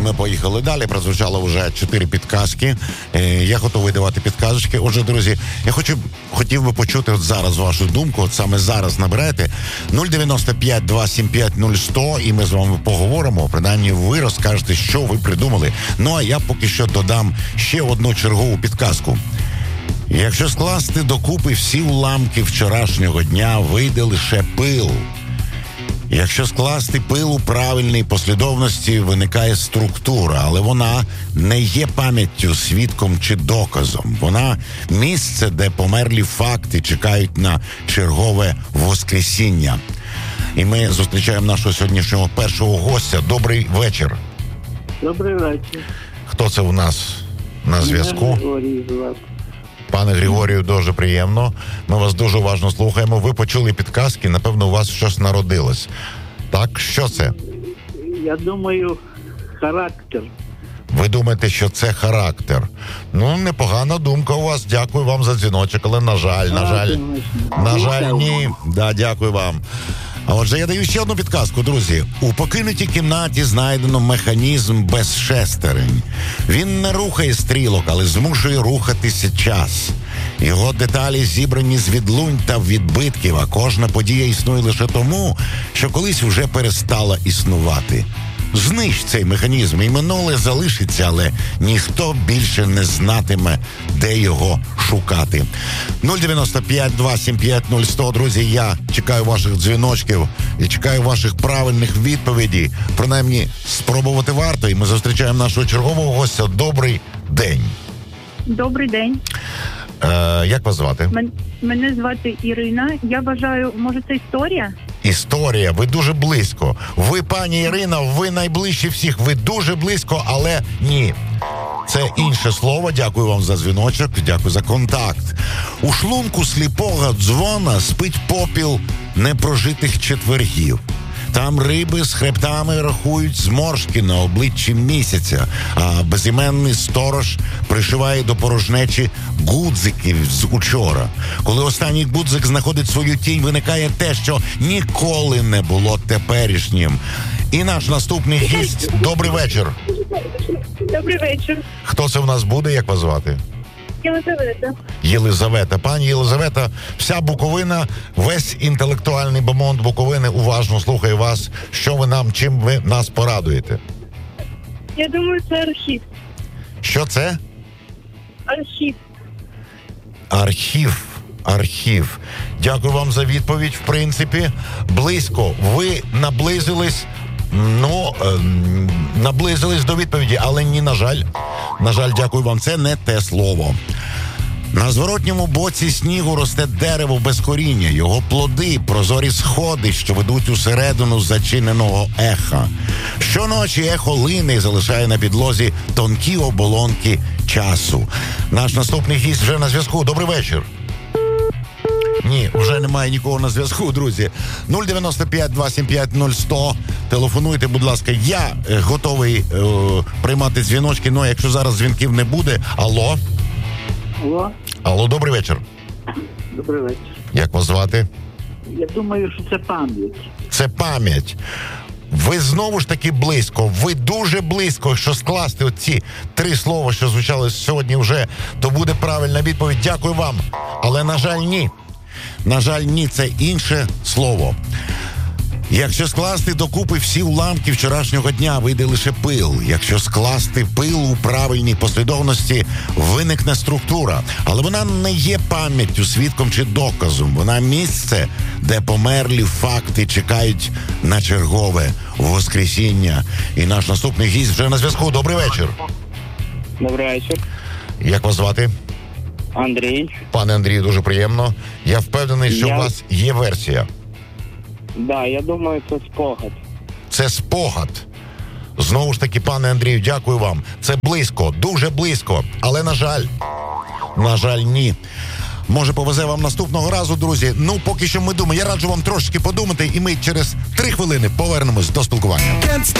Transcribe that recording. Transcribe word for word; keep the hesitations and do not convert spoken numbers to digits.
ми поїхали далі. Прозвучало вже чотири підказки. Я готовий давати підказочки. Отже, друзі, я хочу, хотів би почути от зараз вашу думку. От саме зараз набирайте нуль дев'яносто п'ять два сім п'ять нуль сто, і ми з вами поговоримо. Принаймні ви розкажете, що ви придумали. Ну, а я поки що додам ще одну чергову підказку. Якщо скласти докупи всі уламки вчорашнього дня, вийде лише пил. Якщо скласти пил у правильній послідовності, виникає структура, але вона не є пам'яттю, свідком чи доказом. Вона місце, де померлі факти чекають на чергове воскресіння. І ми зустрічаємо нашого сьогоднішнього першого гостя. Добрий вечір. Добрий вечір. Хто це у нас на зв'язку? Григорій звати. Пане Григорію, дуже приємно. Ми вас дуже уважно слухаємо. Ви почули підказки, напевно, у вас щось народилось. Так, що це? Я думаю, характер. Ви думаєте, що це характер? Ну, непогана думка у вас. Дякую вам за дзвіночок, але, на жаль, на жаль, на жаль, ні. Да, дякую вам. А отже, я даю ще одну підказку, друзі. У покинутій кімнаті знайдено механізм без шестерень. Він не рухає стрілок, але змушує рухатися час. Його деталі зібрані з відлунь та відбитків, а кожна подія існує лише тому, що колись вже перестала існувати. Знищ цей механізм, і минуле залишиться, але ніхто більше не знатиме, де його шукати. нуль дев'яносто п'ять два сім п'ять нуль сто, друзі, я чекаю ваших дзвіночків і чекаю ваших правильних відповідей. Принаймні, спробувати варто, і ми зустрічаємо нашого чергового гостя. Добрий день. Добрий день. Е, як вас звати? Мен, мене звати Ірина. Я вважаю, може, це історія? Історія. Ви дуже близько. Ви, пані Ірина, ви найближчі всіх. Ви дуже близько, але ні. Це інше слово. Дякую вам за дзвіночок. Дякую за контакт. У шлунку сліпого дзвона спить попіл непрожитих четвергів. Там риби з хребтами рахують зморшки на обличчі місяця, а безіменний сторож пришиває до порожнечі гудзиків з учора. Коли останній гудзик знаходить свою тінь, виникає те, що ніколи не було теперішнім. І наш наступний гість. Добрий вечір. Добрий вечір. Хто це в нас буде? Як вас звати? Єлизавета. Єлизавета. Пані Єлизавета, вся Буковина, весь інтелектуальний бомонд Буковини уважно слухає вас. Що ви нам, чим ви нас порадуєте? Я думаю, це архів. Що це? Архів. Архів. Архів. Дякую вам за відповідь. В принципі, близько. Ви наблизились, ну, е, наблизились до відповіді, але ні, на жаль. На жаль, дякую вам, це не те слово. На зворотньому боці снігу росте дерево без коріння. Його плоди – прозорі сходи, що ведуть усередину зачиненого еха. Щоночі ехо лине і залишає на підлозі тонкі оболонки часу. Наш наступний гість вже на зв'язку. Добрий вечір. Ні, вже немає нікого на зв'язку, друзі. нуль дев'яносто п'ять два сім п'ять нуль сто. Телефонуйте, будь ласка. Я е, готовий е, приймати дзвіночки, але якщо зараз дзвінків не буде. Алло? Алло. Алло, добрий вечір. Добрий вечір. Як вас звати? Я думаю, що це пам'ять. Це пам'ять. Ви знову ж таки близько. Ви дуже близько. Якщо скласти оці три слова, що звучали сьогодні вже, то буде правильна відповідь. Дякую вам. Але, на жаль, ні. На жаль, ні, це інше слово. Якщо скласти докупи всі уламки вчорашнього дня, вийде лише пил. Якщо скласти пил у правильній послідовності, виникне структура. Але вона не є пам'яттю, свідком чи доказом. Вона місце, де померлі факти чекають на чергове воскресіння. І наш наступний гість вже на зв'язку. Добрий вечір. Добрий вечір. Як вас звати? Андрій. Пане Андрію, дуже приємно. Я впевнений, що Я... у вас є версія. Да, я думаю, це спогад. Це спогад. Знову ж таки, пане Андрію, дякую вам. Це близько, дуже близько. Але, на жаль, на жаль, ні. Може, повезе вам наступного разу, друзі. Ну, поки що ми думаємо. Я раджу вам трошечки подумати, і ми через три хвилини повернемось до спілкування.